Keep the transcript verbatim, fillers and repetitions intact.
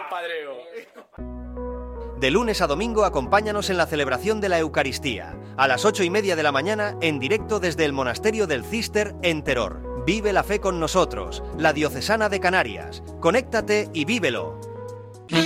compadreo. De lunes a domingo acompáñanos en la celebración de la Eucaristía, a las ocho y media de la mañana, en directo desde el Monasterio del Císter en Teror. Vive la fe con nosotros, la Diocesana de Canarias. Conéctate y vívelo.